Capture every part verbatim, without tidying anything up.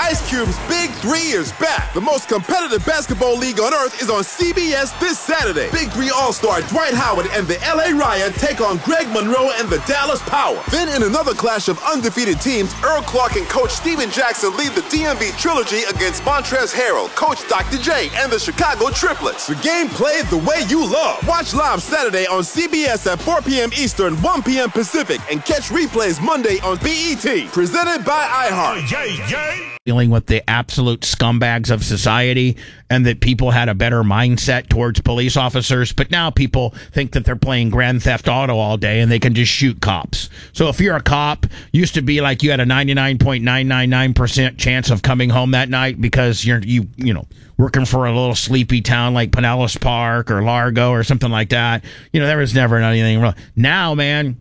Ice Cube's Big Three is back. The most competitive basketball league on earth is on C B S this Saturday. Big Three All-Star Dwight Howard and the L A Riot take on Greg Monroe and the Dallas Power. Then in another clash of undefeated teams, Earl Clark and Coach Steven Jackson lead the D M V Trilogy against Montrezl Harrell, Coach Doctor J, and the Chicago Triplets. The game played the way you love. Watch live Saturday on C B S at four p.m. Eastern, one p.m. Pacific, and catch replays Monday on B E T. Presented by iHeart. Yay, yay. Dealing with the absolute scumbags of society, and that people had a better mindset towards police officers, but now people think that they're playing Grand Theft Auto all day and they can just shoot cops. So if you're a cop, used to be like you had a ninety-nine point nine nine nine percent chance of coming home that night because you're you you know working for a little sleepy town like Pinellas Park or Largo or something like that. You know, there was never anything wrong. Now, man,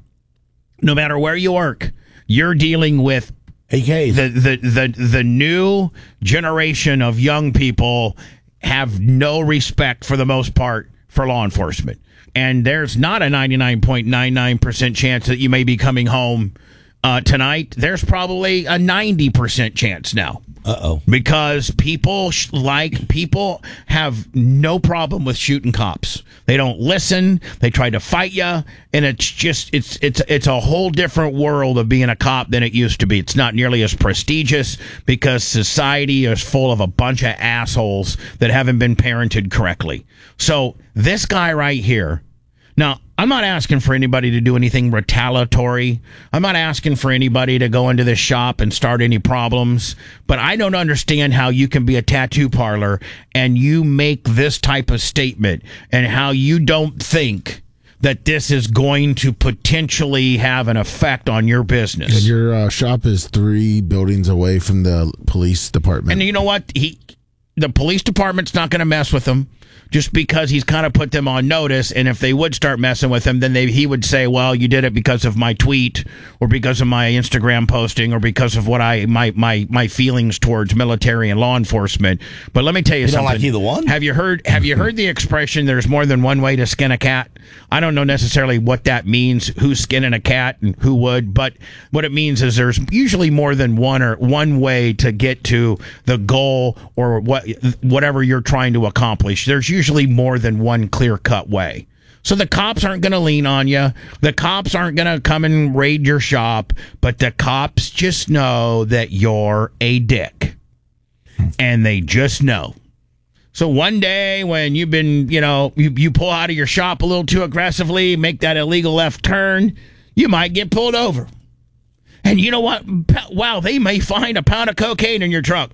no matter where you work, you're dealing with A K The, the the the new generation of young people have no respect, for the most part, for law enforcement. And there's not a ninety-nine point nine nine percent chance that you may be coming home uh, tonight. There's probably a ninety percent chance now. Uh-oh. Because people sh- like people have no problem with shooting cops. They don't listen. They try to fight you, and it's just it's it's it's a whole different world of being a cop than it used to be. It's not nearly as prestigious because society is full of a bunch of assholes that haven't been parented correctly. So this guy right here. Now, I'm not asking for anybody to do anything retaliatory. I'm not asking for anybody to go into this shop and start any problems. But I don't understand how you can be a tattoo parlor and you make this type of statement, and how you don't think that this is going to potentially have an effect on your business. And your uh, shop is three buildings away from the police department. And you know what? He, the police department's not going to mess with him, just because he's kind of put them on notice. And if they would start messing with him, then they, he would say, well, you did it because of my tweet, or because of my Instagram posting, or because of what I my my my feelings towards military and law enforcement. But let me tell you, You something. don't like either one? Have you heard have you heard the expression, there's more than one way to skin a cat? I don't know necessarily what that means, who's skinning a cat and who would, but what it means is there's usually more than one or one way to get to the goal, or what whatever you're trying to accomplish. There's usually more than one clear-cut way. So the cops aren't going to lean on you. The cops aren't going to come and raid your shop, but the cops just know that you're a dick. And they just know. So one day when you've been, you know, you, you pull out of your shop a little too aggressively, make that illegal left turn, you might get pulled over. And you know what? Wow, they may find a pound of cocaine in your truck.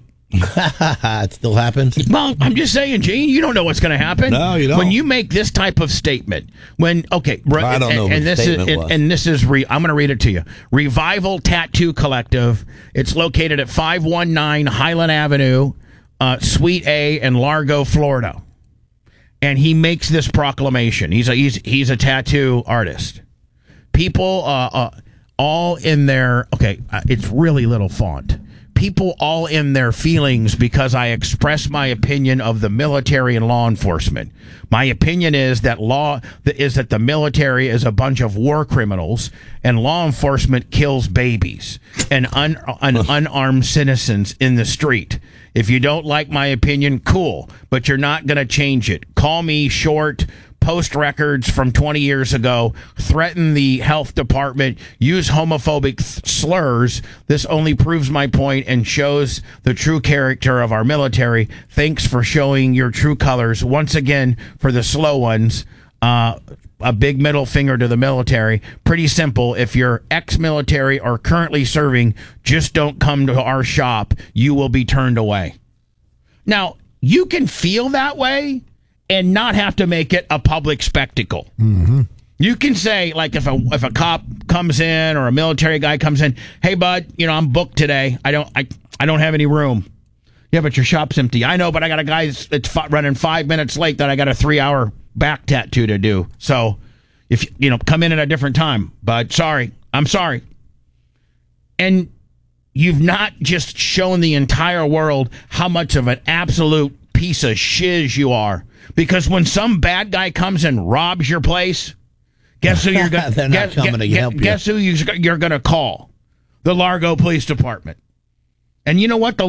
It still happens. Well, I'm just saying, Gene, you don't know what's going to happen. No, you don't. When you make this type of statement, when okay, re- I don't and, know what and the this statement is was. and, and this is re- I'm going to read it to you. Revival Tattoo Collective. It's located at five one nine Highland Avenue, uh, Suite A, in Largo, Florida. And he makes this proclamation. He's a he's he's a tattoo artist. People, uh, uh all in their okay. Uh, it's really little font. People all in their feelings because I express my opinion of the military and law enforcement. My opinion is that law is that the military is a bunch of war criminals, and law enforcement kills babies and un, un, unarmed citizens in the street. If you don't like my opinion, cool, but you're not going to change it. Call me short. Post records from twenty years ago, threaten the health department, use homophobic th- slurs. This only proves my point and shows the true character of our military. Thanks for showing your true colors. Once again, for the slow ones, uh, a big middle finger to the military. Pretty simple. If you're ex-military or currently serving, just don't come to our shop. You will be turned away. Now, you can feel that way and not have to make it a public spectacle. Mm-hmm. You can say, like, if a if a cop comes in or a military guy comes in, hey, bud, you know, I'm booked today. I don't I, I don't have any room. Yeah, but your shop's empty. I know, but I got a guy that's f- running five minutes late that I got a three-hour back tattoo to do. So, if you know, come in at a different time. But sorry, I'm sorry. And you've not just shown the entire world how much of an absolute piece of shiz you are. Because when some bad guy comes and robs your place, guess who you're going They're not coming to help you. Guess who you're going to call? The Largo Police Department. And you know what? The